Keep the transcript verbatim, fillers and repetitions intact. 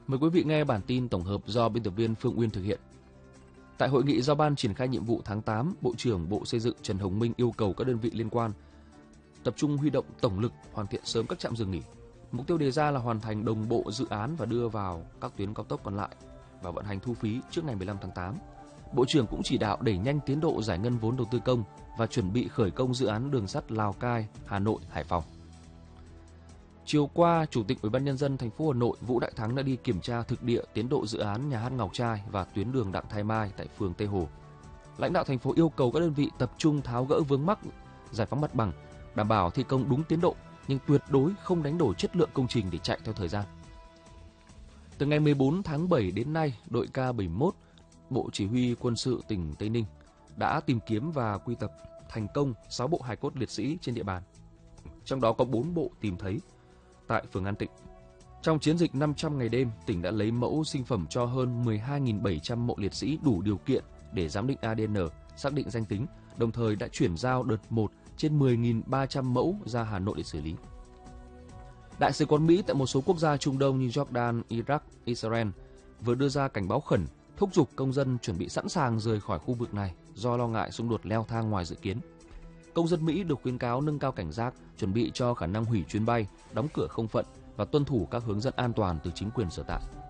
Mời quý vị nghe bản tin tổng hợp do biên tập viên Phương Uyên thực hiện. Tại hội nghị giao ban triển khai nhiệm vụ tháng tám, Bộ trưởng Bộ Xây dựng Trần Hồng Minh yêu cầu các đơn vị liên quan tập trung huy động tổng lực hoàn thiện sớm các trạm dừng nghỉ. Mục tiêu đề ra là hoàn thành đồng bộ dự án và đưa vào các tuyến cao tốc còn lại và vận hành thu phí trước ngày mười lăm tháng tám. Bộ trưởng cũng chỉ đạo đẩy nhanh tiến độ giải ngân vốn đầu tư công và chuẩn bị khởi công dự án đường sắt Lào Cai, Hà Nội, Hải Phòng. Chiều qua, Chủ tịch Ủy ban nhân dân thành phố Hà Nội Vũ Đại Thắng đã đi kiểm tra thực địa tiến độ dự án nhà hát Ngọc Trai và tuyến đường Đặng Thái Mai tại phường Tây Hồ. Lãnh đạo thành phố yêu cầu các đơn vị tập trung tháo gỡ vướng mắc, giải phóng mặt bằng, đảm bảo thi công đúng tiến độ nhưng tuyệt đối không đánh đổi chất lượng công trình để chạy theo thời gian. Từ ngày mười bốn tháng bảy đến nay, đội K bảy mươi mốt, Bộ Chỉ huy Quân sự tỉnh Tây Ninh đã tìm kiếm và quy tập thành công sáu bộ hài cốt liệt sĩ trên địa bàn. Trong đó có bốn bộ tìm thấy tại phường An Tịnh. Trong chiến dịch năm trăm ngày đêm, tỉnh đã lấy mẫu sinh phẩm cho hơn mười hai nghìn bảy trăm mộ liệt sĩ đủ điều kiện để giám định a đê en, xác định danh tính, đồng thời đã chuyển giao đợt một trên mười nghìn ba trăm mẫu ra Hà Nội để xử lý. Đại sứ quán Mỹ tại một số quốc gia Trung Đông như Jordan, Iraq, Israel vừa đưa ra cảnh báo khẩn, thúc giục công dân chuẩn bị sẵn sàng rời khỏi khu vực này do lo ngại xung đột leo thang ngoài dự kiến. Công dân Mỹ được khuyến cáo nâng cao cảnh giác, chuẩn bị cho khả năng hủy chuyến bay, đóng cửa không phận và tuân thủ các hướng dẫn an toàn từ chính quyền sở tại.